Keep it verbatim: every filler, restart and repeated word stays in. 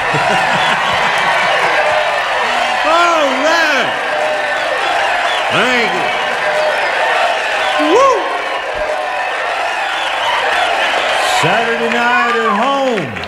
All right. Thank you. Woo! Saturday night at home.